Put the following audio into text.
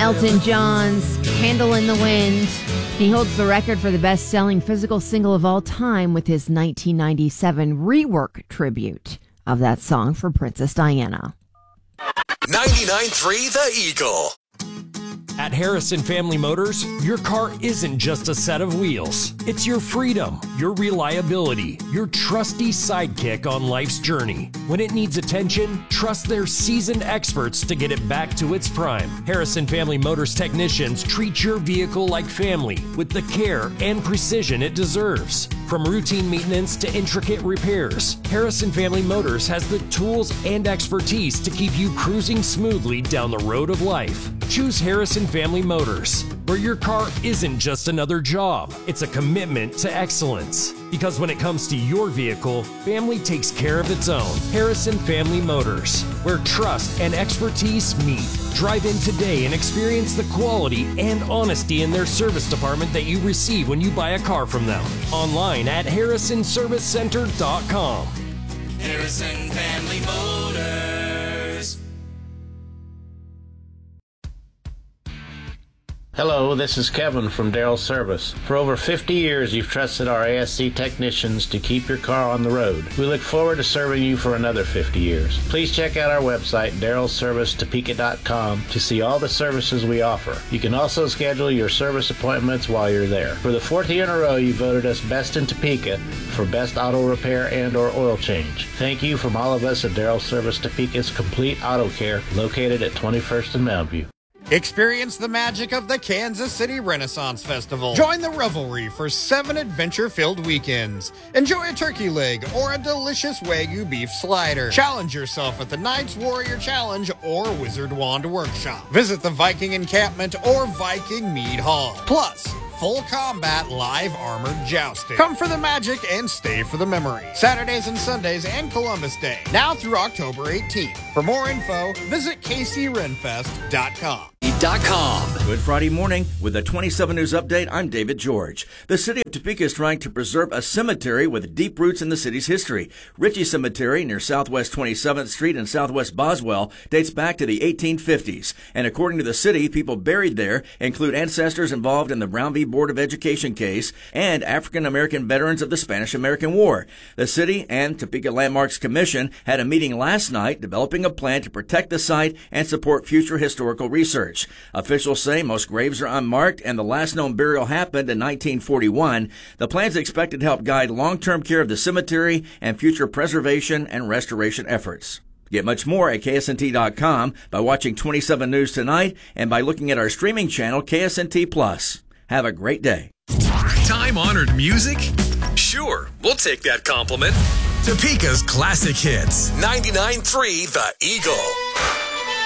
Elton John's Candle in the Wind. He holds the record for the best-selling physical single of all time with his 1997 rework tribute of that song for Princess Diana. 99.3 The Eagle. At Harrison Family Motors, your car isn't just a set of wheels. It's your freedom, your reliability, your trusty sidekick on life's journey. When it needs attention, trust their seasoned experts to get it back to its prime. Harrison Family Motors technicians treat your vehicle like family with the care and precision it deserves. From routine maintenance to intricate repairs, Harrison Family Motors has the tools and expertise to keep you cruising smoothly down the road of life. Choose Harrison Family Motors, where your car isn't just another job, it's a commitment to excellence. Because when it comes to your vehicle, family takes care of its own. Harrison Family Motors, where trust and expertise meet. Drive in today and experience the quality and honesty in their service department that you receive when you buy a car from them. Online at harrisonservicecenter.com. Harrison Family Motors. Hello, this is Kevin from Darrell Service. For over 50 years, you've trusted our ASC technicians to keep your car on the road. We look forward to serving you for another 50 years. Please check out our website, darrellservicetopeka.com, to see all the services we offer. You can also schedule your service appointments while you're there. For the fourth year in a row, you voted us Best in Topeka for Best Auto Repair and or Oil Change. Thank you from all of us at Darrell Service Topeka's Complete Auto Care, located at 21st and Mountain View. Experience the magic of the Kansas City Renaissance Festival. Join the revelry for 7 adventure-filled weekends. Enjoy a turkey leg or a delicious Wagyu beef slider. Challenge yourself at the Knights Warrior Challenge or Wizard Wand Workshop. Visit the Viking Encampment or Viking Mead Hall. Plus, full combat live armored jousting. Come for the magic and stay for the memory. Saturdays and Sundays and Columbus Day. Now through October 18th. For more info, visit kcrenfest.com. Good Friday morning with the 27 News Update. I'm David George. The city of Topeka is trying to preserve a cemetery with deep roots in the city's history. Ritchie Cemetery near Southwest 27th Street and Southwest Boswell dates back to the 1850s. And according to the city, people buried there include ancestors involved in the Brown v. Board of Education case and African-American veterans of the Spanish-American War. The city and Topeka Landmarks Commission had a meeting last night developing a plan to protect the site and support future historical research. Officials say most graves are unmarked and the last known burial happened in 1941. The plan is expected to help guide long-term care of the cemetery and future preservation and restoration efforts. Get much more at KSNT.com by watching 27 News Tonight and by looking at our streaming channel, KSNT Plus. Have a great day. Time-honored music? Sure, we'll take that compliment. Topeka's classic hits. 99.3 The Eagle.